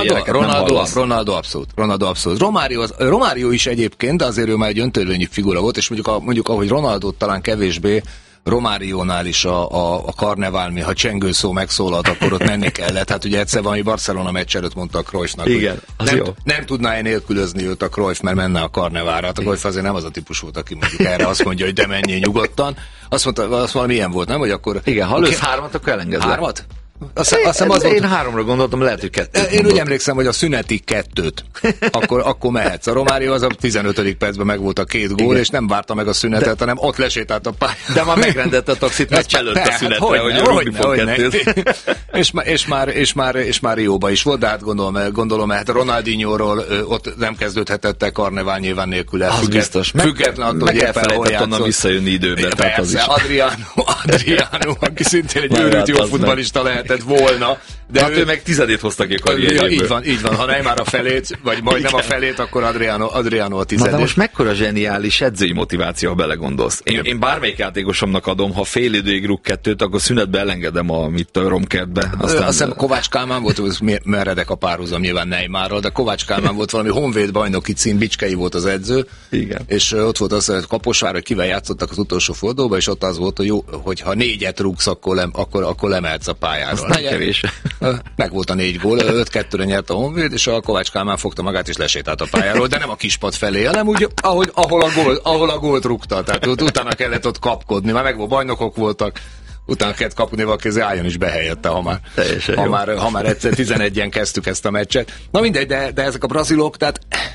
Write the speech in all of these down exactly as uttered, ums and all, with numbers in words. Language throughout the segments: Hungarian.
Ronaldo, Ronaldo, Ronaldo abszolút, Ronaldo abszolút. Romário, az, Romário is egyébként, de azért ő már egy öntörvényű figura volt, és mondjuk, a, mondjuk ahogy Ronaldo talán kevésbé, Romáriónál is a, a, a karneválmi, ha csengő szó megszólalt, akkor ott menni kellett. Hát ugye egyszer valami Barcelona meccs előtt mondta a Cruyffnak, igen, hogy nem, nem tudná-e nélkülözni őt a Cruyff, mert menne a karneválra. Hát a Cruyff azért nem az a típus volt, aki mondjuk erre azt mondja, hogy de menjél nyugodtan. Azt mondta, az valami ilyen volt, nem? Hogy akkor... Igen, ha lősz hármat, akkor elengedlek. Hármat? Azt, én, azt az én volt, háromra gondoltam, lehet, hogy kettőt. Én úgy emlékszem, hogy a szünetig kettőt. Akkor, akkor mehetsz. A Romário az a tizenötödik percben megvolt a két gól, igen. És nem várta meg a szünetet, de, hanem ott lesétált a pályán. De már megrendelt a taxit, meccs előtt a szünetre, hát, hogy, hogy rúgni fog kettőt. és, és, már, és, már, és már Rióba is volt, de hát gondolom, gondolom hát Ronaldinho-ról ott nem kezdődhetett el karnevál nyilván nélkül. Az függet, biztos. Független attól, hogy éppen hol játszott. Onnan visszajönni időben. Persze, Adriano, Adriano, aki szintén egy őrült jó futballista lehetett volna. De hát ő, ő meg tizedét hozta ki a karrierjéből. Így van, így van. Ha nem már a felét, vagy majdnem a felét, akkor Adriano, Adriano a tizedét. Na de most mekkora zseniális edzői motiváció, ha belegondolsz. Én, én bármelyik játékosomnak adom, ha fél időig rúg kettőt, akkor szünetbe elengedem a, mit, a romkertbe. Aztán... Azt hiszem Kovács Kálmán volt, hogy meredek a párhuzam nyilván Neymarral, de Kovács Kálmán volt valami honvéd bajnoki cím, Bicskei volt az edző. Igen. És ott volt az, hogy Kaposvár, hogy kivel játszottak az utolsó fordulóban, és ott az volt, hogy jó, hogyha négyet rúgsz, akkor, lem, akkor, akkor lemehetsz a pályáról. Az nem kevés. Meg volt a négy gól, öt kettőre nyert a Honvéd, és a Kovács Kálmán fogta magát és lesétált a pályáról, de nem a kispad felé, hanem úgy, ahogy, ahol, a gól, ahol a gólt rúgta. Tehát ott, utána kellett ott kapkodni, már meg volt, bajnokok voltak, utána kellett kapni, valaki álljon is be helyette, ha már, ha már, ha már egyszer tizenegyen kezdtük ezt a meccset. Na mindegy, de, de ezek a brazilok, tehát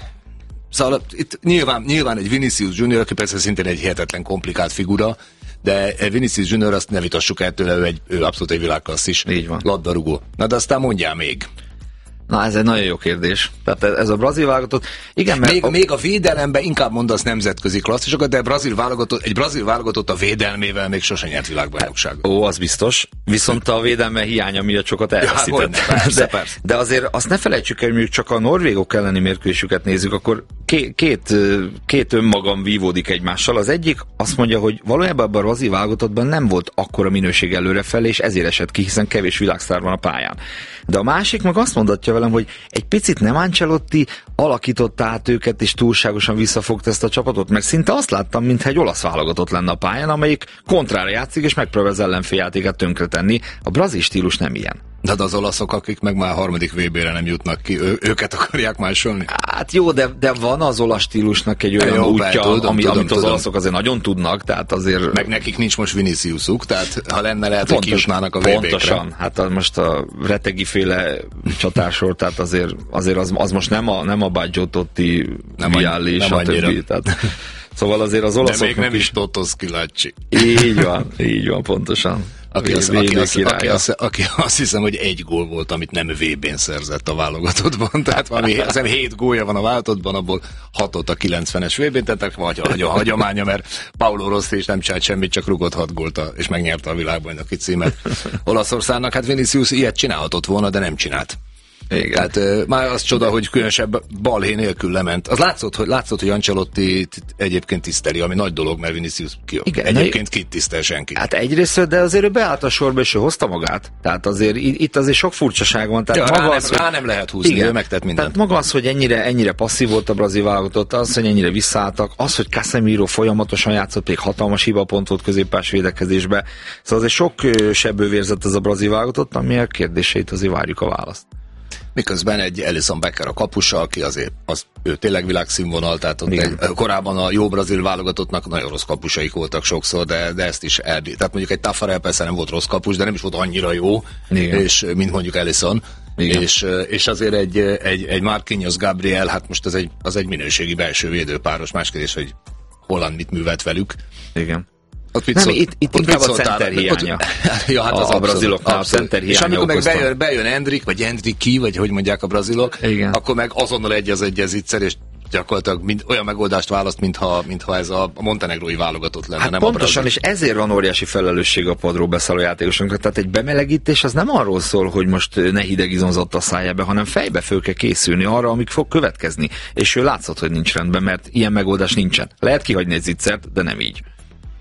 szóval itt nyilván, nyilván egy Vinicius Junior, aki persze szintén egy hihetetlen komplikált figura, de Vinicius Junior, azt ne vitassuk el tőle, ő, egy, ő abszolút egy világklasszis labdarúgó. Na de aztán mondjál még. Na, ez egy nagyon jó kérdés. Tehát ez a brazil válogatott... Igen, mert még, a... még a védelemben inkább mondasz nemzetközi klasszisokat, de brazil válogatott, egy brazil válogatott a védelmével még sosem nyert világbajnokságot. Ó, az biztos. Viszont a védelme hiánya miatt sokat elveszített. Ja, persze, de, persze. de azért azt ne felejtsük el, hogy mondjuk csak a norvégok elleni mérkőzésüket nézzük, akkor két, két, két önmagam vívódik egymással. Az egyik azt mondja, hogy valójában a brazil válogatottban nem volt akkora minőség előrefelé, és ezért esett ki, hiszen kevés világsztár van a pályán. De a másik meg azt mondatja velem, hogy egy picit nem Ancelotti alakította át őket, és túlságosan visszafogta ezt a csapatot, mert szinte azt láttam, mintha egy olasz válogatott lenne a pályán, amelyik kontrára játszik, és megpróbál az ellenfél játékát tönkretenni. A brazil stílus nem ilyen. De az olaszok, akik meg már a harmadik vé bé-re nem jutnak ki, ő, őket akarják másolni? Hát jó, de, de van az olasz stílusnak egy olyan jó, útja, tudom, ami, tudom, amit tudom. Az olaszok azért nagyon tudnak, tehát azért... Meg nekik nincs most Viniciusuk, tehát ha lenne, lehet, hogy kijutnának a vé bé-kre. Pontosan, hát a, most a Retegi féle csatársor, tehát azért, azért az, az most nem a, nem a Baggio Totti, Vialli, stb. Tehát, szóval azért az olaszok... De még nem is Toto Schillaci. Így van, így van, pontosan. Aki, az, aki, az, aki, az, aki azt hiszem, hogy egy gól volt, amit nem vé bén szerzett a válogatottban, tehát valami, azt hiszem hét gólja van a válogatottban, abból hatot a kilencvenes vé bén, tehát vagy a, a hagyománya, mert Paulo Rossi is nem csinált semmit, csak rugott hat gólt, a, és megnyerte a világbajnoki címet Olaszországnak. Hát Vinicius ilyet csinálhatott volna, de nem csinált. Igen. Tehát uh, már az csoda, hogy különösebb balhé nélkül lement. Az látszott, hogy, látszott, hogy Ancelotti egyébként tiszteli, ami nagy dolog, mert Vinicius ki, igen, egyébként kit tisztel senki. Hát egyrészt, de azért ő beállt a sorba, és ő hozta magát. Tehát azért itt azért sok furcsaság van. Tehát ja, maga rá, az, nem, rá nem lehet húzni, igen, ő megtett mindent. Tehát maga az, hogy ennyire, ennyire passzív volt a brazil válogatott, az, hogy ennyire visszaálltak, az, hogy Casemiro folyamatosan játszott, még hatalmas hibapont volt középpás védekezésbe. Szóval azért sok sebbővérzett ez a brazil válogatott, ami a kérdéseit azért várjuk a választ. Miközben egy Alisson Becker a kapusa, aki azért az, ő tényleg világszínvonal, tehát ott egy, korábban a jó brazil válogatottnak nagyon rossz kapusaik voltak sokszor, de, de ezt is eldi. Tehát mondjuk egy Taffarel persze nem volt rossz kapus, de nem is volt annyira jó, és, mint mondjuk Alisson. És, és azért egy, egy, egy Marquinhos Gabriel, hát most az egy, az egy minőségi belső védőpáros, más kérdés, hogy Holland mit művelt velük. Igen. Ott nem, szólt, itt, itt ott inkább a center hiánya. Ja, hát az a, a braziloknál a center hiánya. És amikor meg bejön, bejön Endrick, vagy Endriki, vagy hogy mondják a brazilok, igen, akkor meg azonnal egy az egy egyszer, és gyakorlatilag mind, olyan megoldást választ, mintha, mintha ez a montenegrói válogatott lenne. Hát nem pontosan, a és ezért van óriási felelősség a padról beszálló játékosunkra. Tehát egy bemelegítés az nem arról szól, hogy most ne hidegizonzott a szájába, hanem fejbe föl kell készülni arra, amik fog következni. És ő látszott, hogy nincs rendben, mert ilyen megoldás nincsen. Lehet kihagyni egy zicsert, de nem így.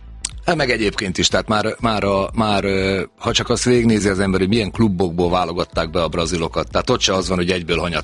Meg egyébként is, tehát már, már, a, már ha csak azt végignézi az ember, hogy milyen klubokból válogatták be a brazilokat, tehát ott se az van, hogy egyből hanyat